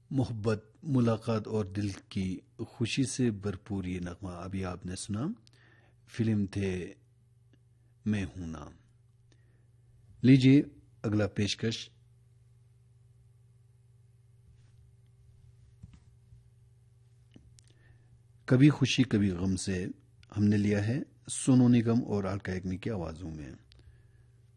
मोहब्बत, मुलाकात और दिल की खुशी से भरपूर ये नगमा अभी आपने सुना। फिल्म थे मैं हूं ना। लीजिए अगला पेशकश। कभी खुशी कभी गम से हमने लिया है सोनू निगम और अलका याग्निक की आवाज़ों में।